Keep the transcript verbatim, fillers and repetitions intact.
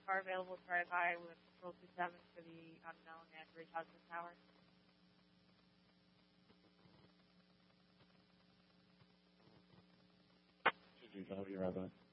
car available to drive by with Control two seven for the unknown at Ridge Hospital Tower? Two two five, you're right back.